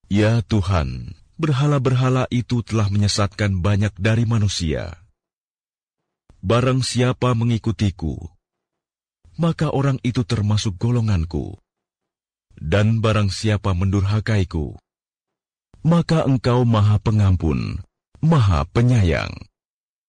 Ya Tuhan, berhala-berhala itu telah menyesatkan banyak dari manusia. Barang siapa mengikutiku, maka orang itu termasuk golonganku. Dan barang siapa mendurhakaiku, maka Engkau Maha Pengampun, Maha Penyayang.